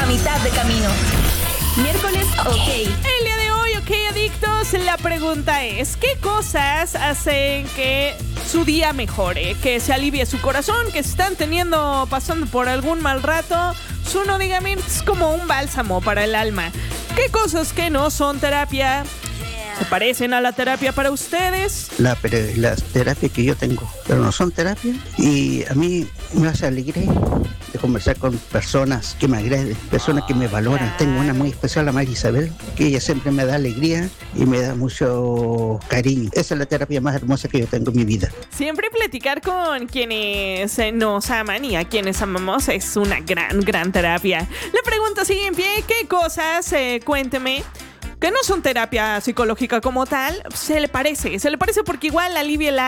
mitad de camino. Miércoles, ok. El día de hoy, ok, adictos, la pregunta es: ¿qué cosas hacen que su día mejore? Que se alivie su corazón, que están pasando por algún mal rato. Su no, dígame, es como un bálsamo para el alma. ¿Qué cosas que no son terapia se parecen a la terapia para ustedes? Las terapias que yo tengo, pero no son terapia, y a mí me hace alegría de conversar con personas que me agraden, personas que me valoran. Tengo una muy especial, la María Isabel, que ella siempre me da alegría y me da mucho cariño. Esa es la terapia más hermosa que yo tengo en mi vida. Siempre platicar con quienes nos aman y a quienes amamos es una gran terapia. La pregunta sigue en pie: ¿qué cosas, cuénteme, que no son terapia psicológica como tal, se le parece porque igual alivia el